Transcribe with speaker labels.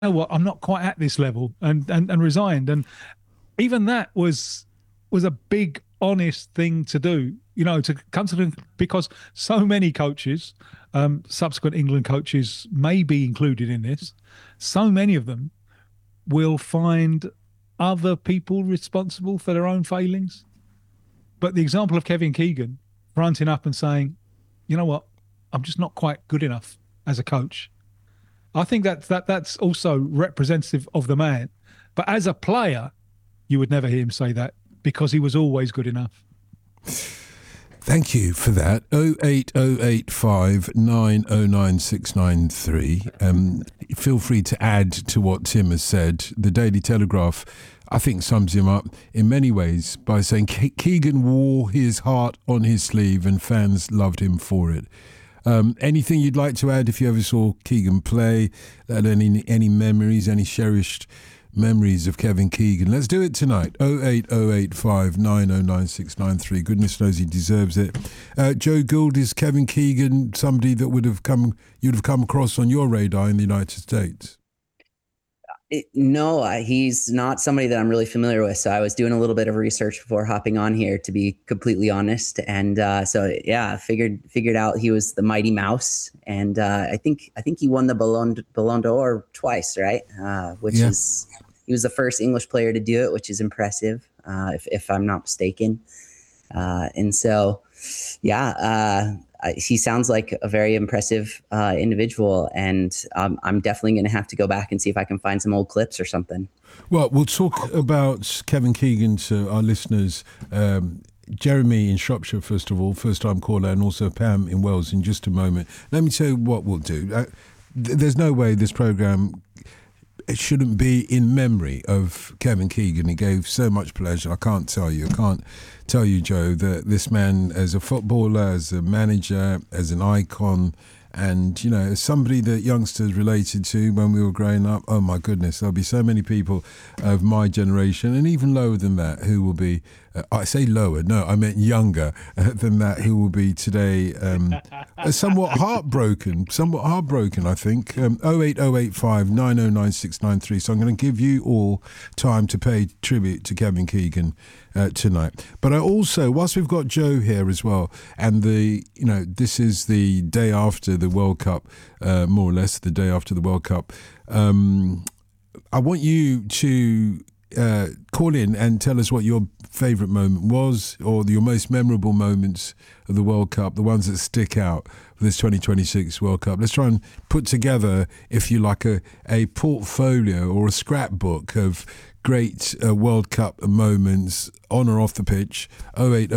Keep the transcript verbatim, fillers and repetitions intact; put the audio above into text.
Speaker 1: know what, I'm not quite at this level, and and, and resigned. And even that was was a big, honest thing to do. You know, to come to the, because so many coaches, um, subsequent England coaches may be included in this. So many of them will find other people responsible for their own failings. But the example of Kevin Keegan fronting up and saying, you know what, I'm just not quite good enough as a coach. I think that that that's also representative of the man. But as a player, you would never hear him say that because he was always good enough.
Speaker 2: Thank you for that. oh eight oh eight five nine oh nine six nine three. Um, feel free to add to what Tim has said. The Daily Telegraph, I think, sums him up in many ways by saying Ke- Keegan wore his heart on his sleeve and fans loved him for it. Um, anything you'd like to add if you ever saw Keegan play? Uh, any any memories, any cherished memories of Kevin Keegan? Let's do it tonight. oh eight oh eight five nine oh nine six nine three. Goodness knows he deserves it. Uh, Joe Gould, is Kevin Keegan somebody that would have come you'd have come across on your radar in the United States?
Speaker 3: It, no, I, he's not somebody that I'm really familiar with. So I was doing a little bit of research before hopping on here, to be completely honest. And uh, so, yeah, figured figured out he was the Mighty Mouse, and uh, I think I think he won the Ballon Ballon d'Or twice, right? Uh, which yeah. is he was the first English player to do it, which is impressive, uh, if if I'm not mistaken. Uh, and so, yeah. Uh, he sounds like a very impressive uh, individual, and um, I'm definitely going to have to go back and see if I can find some old clips or something.
Speaker 2: Well, we'll talk about Kevin Keegan to our listeners. Um, Jeremy in Shropshire, first of all, first-time caller, and also Pam in Wales in just a moment. Let me tell you what we'll do. Uh, th- there's no way this programme it shouldn't be in memory of Kevin Keegan. He gave so much pleasure. I can't tell you. I can't tell you, Joe, that this man, as a footballer, as a manager, as an icon, and, you know, as somebody that youngsters related to when we were growing up, oh my goodness, there'll be so many people of my generation and even lower than that who will be, uh, I say lower, no, I meant younger uh, than that, who will be today um, somewhat heartbroken, somewhat heartbroken, I think. Um, oh eight oh eight five nine oh nine six nine three. So I'm going to give you all time to pay tribute to Kevin Keegan Uh, tonight. But I also, whilst we've got Joe here as well, and the, you know, this is the day after the World Cup, uh, more or less the day after the World Cup, um, I want you to uh, call in and tell us what your favourite moment was, or your most memorable moments of the World Cup, the ones that stick out for this twenty twenty-six World Cup. Let's try and put together, if you like, a, a portfolio or a scrapbook of great uh, World Cup moments on or off the pitch. oh eight